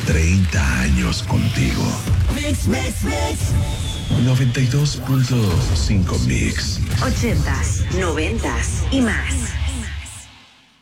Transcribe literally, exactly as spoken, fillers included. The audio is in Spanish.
treinta años contigo. Mix, mix, mix. noventa y dos punto cinco Mix. Ochentas, noventas y más.